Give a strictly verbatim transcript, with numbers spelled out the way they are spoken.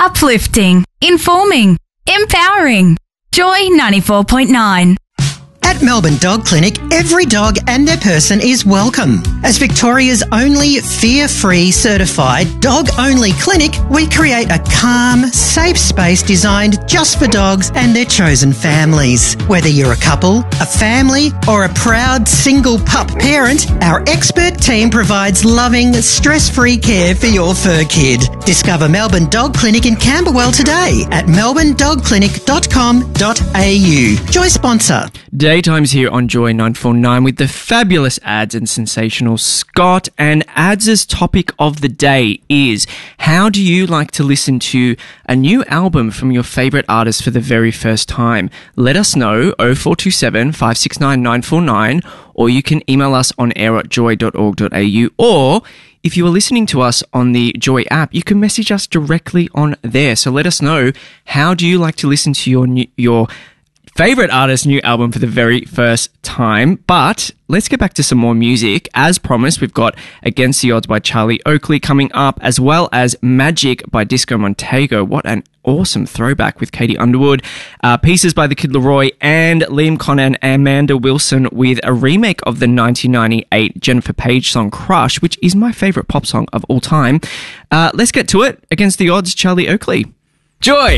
Uplifting, informing, empowering. Joy ninety-four point nine. At Melbourne Dog Clinic, every dog and their person is welcome. As Victoria's only fear-free certified dog-only clinic, we create a calm, safe space designed just for dogs and their chosen families. Whether you're a couple, a family, or a proud single pup parent, our expert team provides loving, stress-free care for your fur kid. Discover Melbourne Dog Clinic in Camberwell today at melbourne dog clinic dot com dot a u. Joy sponsor. Daytime's here on Joy nine forty-nine with the fabulous Ads and sensational Scott. And Ads' topic of the day is, how do you like to listen to a new album from your favourite artist for the very first time? Let us know, oh four two seven, five six nine, nine four nine, or you can email us on air at joy dot org dot a u, or if you are listening to us on the Joy app, you can message us directly on there. So let us know, how do you like to listen to your new, your favourite artist's new album for the very first time? But let's get back to some more music. As promised, we've got Against the Odds by Charlie Oakley coming up, as well as Magic by Disco Montego. What an awesome throwback with Katie Underwood. Uh, Pieces by the Kid Laroi, and Liam Conn and Amanda Wilson with a remake of the nineteen ninety-eight Jennifer Page song Crush, which is my favourite pop song of all time. Uh, let's get to it. Against the Odds, Charlie Oakley. Joy!